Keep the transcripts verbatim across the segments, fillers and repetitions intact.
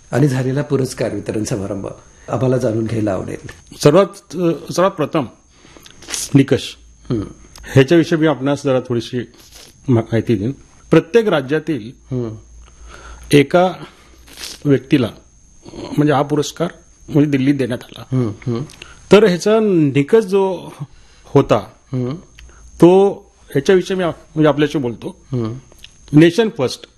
आणि झालेला पुरस्कार वितरण समारंभ आम्हाला जाणून घ्यायला आवडेल. सर्वात सर्वात प्रथम निकष ह्याच्याविषयी मी आपणास जरा थोडीशी माहिती देईन. प्रत्येक राज्यातील एका व्यक्तीला म्हणजे हा पुरस्कार म्हणजे दिल्लीत देण्यात आला. तर ह्याचा निकष जो होता तो ह्याच्याविषयी मी म्हणजे आपल्याशी बोलतो. नेशन फर्स्ट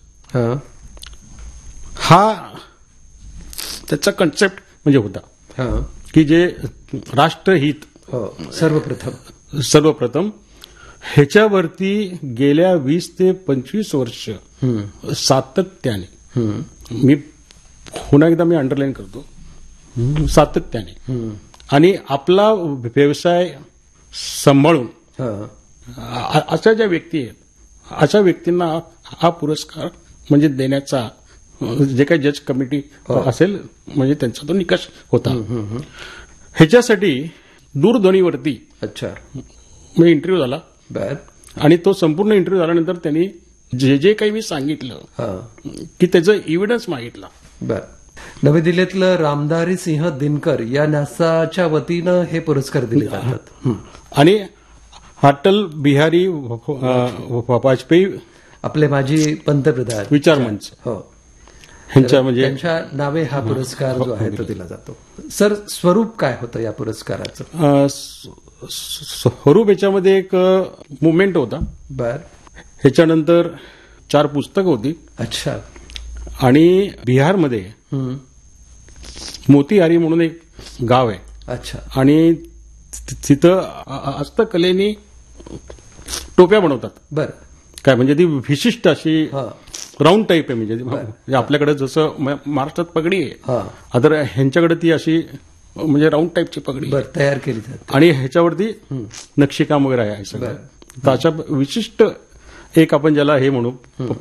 हा त्याचा कन्सेप्ट म्हणजे होता की जे राष्ट्रहित सर्वप्रथम सर्वप्रथम ह्याच्यावरती गेल्या वीस ते पंचवीस वर्ष सातत्याने, मी पुन्हा एकदा मी अंडरलाईन करतो, सातत्याने आणि आपला व्यवसाय सांभाळून अशा ज्या व्यक्ती आहेत अशा व्यक्तींना हा पुरस्कार म्हणजे देण्याचा जे काही जज कमिटी असेल म्हणजे त्यांचा तो निकष होता. ह्याच्यासाठी दूरध्वनीवरती अच्छा म्हणजे इंटरव्ह्यू झाला बर आणि तो संपूर्ण इंटरव्ह्यू झाल्यानंतर त्यांनी जे जे काही मी सांगितलं की त्याचं एव्हिडन्स मागितला. बर नवी दिल्लीतलं रामधारी सिंह दिनकर या न्यासाच्या वतीनं हे पुरस्कार दिले जातात. आणि अटल बिहारी वाजपेयी आपले माजी पंतप्रधान विचार मंच हो ह्यांच्या म्हणजे त्यांच्या नावे हा पुरस्कार जो आहे तो दिला जातो. सर स्वरूप काय होतं या पुरस्काराचं? स्वरूप याच्यामध्ये एक मुवमेंट होता. बर ह्याच्यानंतर चार पुस्तकं होती. अच्छा. आणि बिहारमध्ये मोतीहारी म्हणून एक गाव आहे. अच्छा. आणि तिथं हस्तकलेनी टोप्या बनवतात. बर काय म्हणजे ती विशिष्ट अशी राऊंड टाईप आहे. म्हणजे आपल्याकडे जसं महाराष्ट्रात पगडी आहे तर ह्यांच्याकडे ती अशी म्हणजे राऊंड टाईपची पगडी तयार केली जाते आणि ह्याच्यावरती नक्षीकाम वगैरे आहे सगळं. तर अशा विशिष्ट एक आपण ज्याला हे म्हणू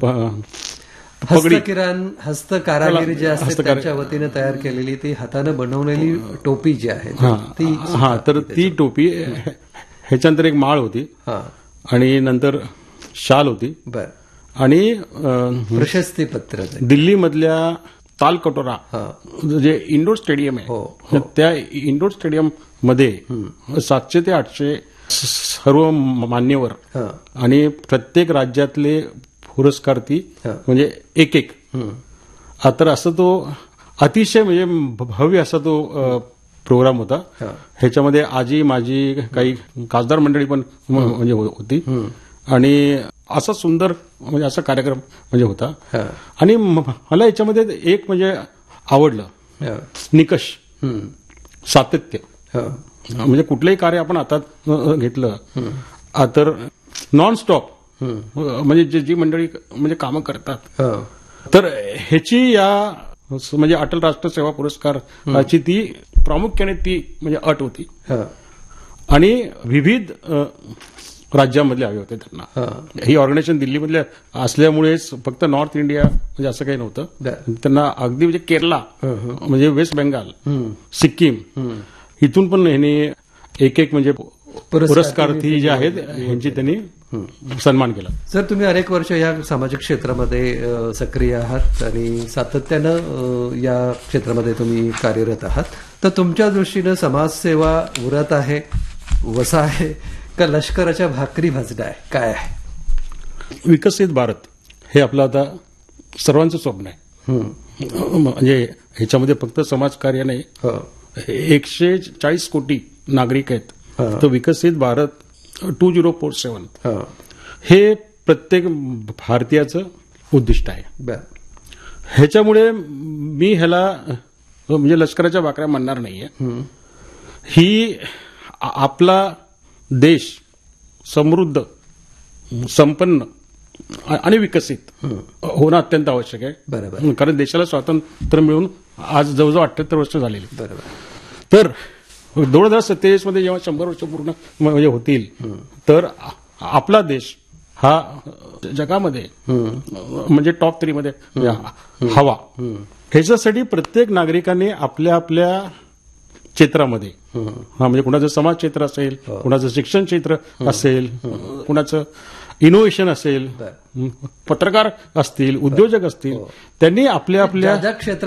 हस्तकिराण हस्तकारागिरी जे असते त्यांच्या वतीने तयार केलेली ती हाताने बनवलेली टोपी जी आहे ती. हा तर ती टोपी ह्याच्यानंतर एक माळ होती आणि नंतर शाल होती. बर आणि प्रशस्ती पत्र दिल्लीमधल्या तालकटोरा जे इंडोर स्टेडियम आहे त्या इंडोर स्टेडियम मध्ये सातशे ते आठशे सर्व मान्यवर आणि प्रत्येक राज्यातले पुरस्कार्थी म्हणजे एक एक तर असं तो अतिशय म्हणजे भव्य असा तो प्रोग्राम होता. ह्याच्यामध्ये आजी माझी काही खासदार मंडळी पण म्हणजे होती आणि असा सुंदर म्हणजे असा कार्यक्रम म्हणजे होता. आणि मला याच्यामध्ये एक म्हणजे आवडलं निकष सातत्य. म्हणजे कुठलंही कार्य आपण हातात घेतलं तर नॉन स्टॉप म्हणजे जे जी मंडळी म्हणजे कामं करतात तर ह्याची या म्हणजे अटल राष्ट्र सेवा पुरस्काराची ती प्रामुख्याने ती म्हणजे अट होती. आणि विविध राज्यामधले हवे होते त्यांना. ही ऑर्गनायझेशन दिल्लीमधल्या असल्यामुळेच फक्त नॉर्थ इंडिया म्हणजे असं काही नव्हतं. त्यांना अगदी म्हणजे केरला म्हणजे वेस्ट बेंगाल सिक्कीम इथून पण ह्यांनी एक एक म्हणजे पुरस्कार्थी जे आहेत ह्यांची त्यांनी सन्मान केला. सर तुम्ही अनेक वर्ष या सामाजिक क्षेत्रामध्ये सक्रिय आहात आणि सातत्यानं या क्षेत्रामध्ये तुम्ही कार्यरत आहात. तर तुमच्या दृष्टीनं समाजसेवा उरत आहे, वसा आहे का लष्कराच्या भाकरी भाजणं आहे, काय आहे? विकसित भारत हे आपलं आता सर्वांचं स्वप्न आहे. म्हणजे ह्याच्यामध्ये फक्त समाजकार्य नाही, एकशे चाळीस कोटी नागरिक आहेत. तर विकसित भारत टू झिरो फोर सेवन हे प्रत्येक भारतीयाचं उद्दिष्ट आहे. ह्याच्यामुळे मी ह्याला म्हणजे लष्कराच्या भाकऱ्या म्हणणार नाहीये. ही आपला देश समृद्ध, संपन्न आणि विकसित होणं अत्यंत आवश्यक आहे. बरोबर. कारण देशाला स्वातंत्र्य मिळून आज जवळजवळ अठ्ठ्याहत्तर वर्ष झालेली. बरोबर. तर दोन हजार सत्तेचाळीस मध्ये जेव्हा शंभर वर्ष पूर्ण म्हणजे होतील तर आपला देश हा जगामध्ये म्हणजे टॉप थ्री मध्ये हवा. ह्याच्यासाठी प्रत्येक नागरिकाने आपल्या आपल्या क्षेत्रामध्ये हा म्हणजे कुणाचं समाज क्षेत्र असेल, कुणाचं शिक्षण क्षेत्र असेल, कुणाचं इनोव्हेशन असेल, पत्रकार असतील, उद्योजक असतील, त्यांनी आपल्या आपल्या